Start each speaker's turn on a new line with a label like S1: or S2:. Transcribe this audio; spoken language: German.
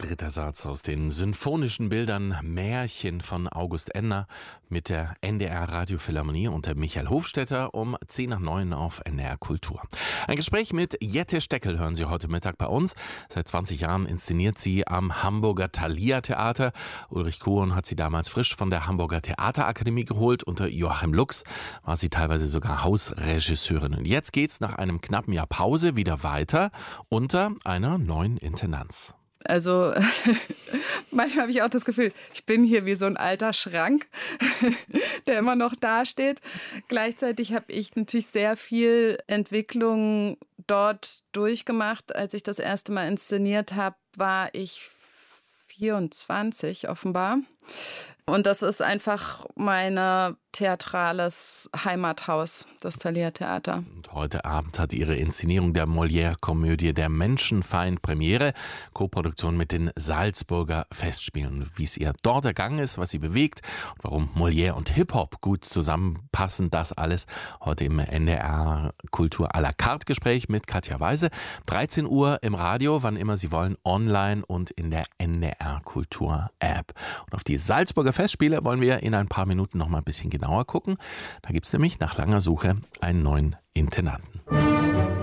S1: Dritter Satz aus den symphonischen Bildern Märchen von August Enner mit der NDR Radiophilharmonie unter Michael Hofstetter um 10 nach 9 auf NDR Kultur. Ein Gespräch mit Jette Steckel hören Sie heute Mittag bei uns. Seit 20 Jahren inszeniert sie am Hamburger Thalia Theater. Ulrich Kohn hat sie damals frisch von der Hamburger Theaterakademie geholt. Unter Joachim Lux war sie teilweise sogar Hausregisseurin. Und jetzt geht's nach einem knappen Jahr Pause wieder weiter unter einer neuen Intendanz.
S2: Also manchmal habe ich auch das Gefühl, ich bin hier wie so ein alter Schrank, der immer noch dasteht. Gleichzeitig habe ich natürlich sehr viel Entwicklung dort durchgemacht. Als ich das erste Mal inszeniert habe, war ich 24 offenbar. Und das ist einfach mein theatrales Heimathaus, das Thalia Theater.
S1: Und heute Abend hat ihre Inszenierung der Molière-Komödie Der Menschenfeind Premiere, Koproduktion mit den Salzburger Festspielen. Wie es ihr dort ergangen ist, was sie bewegt und warum Molière und Hip-Hop gut zusammenpassen, das alles heute im NDR Kultur à la carte Gespräch mit Katja Weise. 13 Uhr im Radio, wann immer Sie wollen, online und in der NDR Kultur App. Und auf die Salzburger Festspiele wollen wir in ein paar Minuten noch mal ein bisschen genauer gucken. Da gibt es nämlich nach langer Suche einen neuen Intendanten.